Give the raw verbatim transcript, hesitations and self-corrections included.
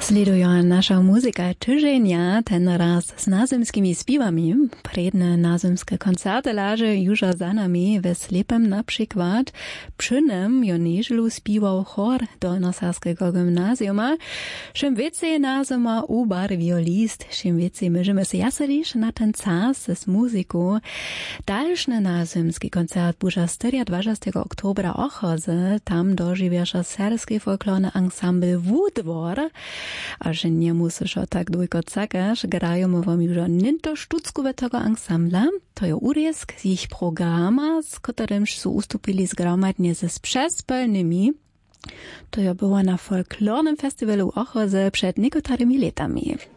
Sledują nasza muzyka tyżenia, ten raz z nazymskimi śpiewami. Predne nazymskie koncerty leży już za nami, we Slepem na przykład. Przy nim jo nieżelu śpiewał chor Dolnosaskiego gimnazjuma. Czym więcej nazyma ubarwił list, czym więcej możemy się jaselić na ten czas z muzyką. Dalszy nazymski koncert będzie dwudziestego oktobra ochozy, tam dożywiasza serski folklorny ensemble Wódwor. A że nie musisz o tak długo czekać, grają wam już ninto sztuczkowe tego ensembla. To jest urezk z ich programa, z którym są ustupili zgromadnie ze przespelnymi. To ja była na folklornym festiwalu Ochozy przed niekotarymi latami.